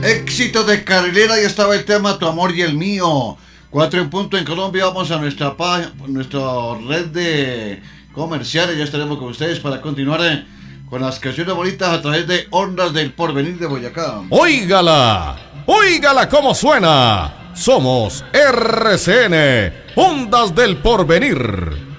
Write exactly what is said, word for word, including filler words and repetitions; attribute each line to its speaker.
Speaker 1: Éxito de carrilera, ya estaba el tema Tu amor y el mío. Cuatro en punto en Colombia, vamos a nuestra página, nuestra red de comerciales, ya estaremos con ustedes para continuar eh, con las canciones bonitas a través de Ondas del Porvenir de Boyacá.
Speaker 2: Óigala, óigala cómo suena. Somos R C N, Ondas del Porvenir.